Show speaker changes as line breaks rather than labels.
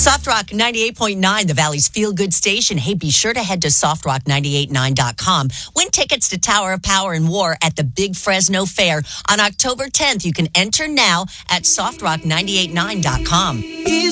Soft Rock 98.9, the Valley's feel-good station. Hey, be sure to head to softrock989.com. Win tickets to Tower of Power and War at the Big Fresno Fair on October 10th. You can enter now at softrock989.com.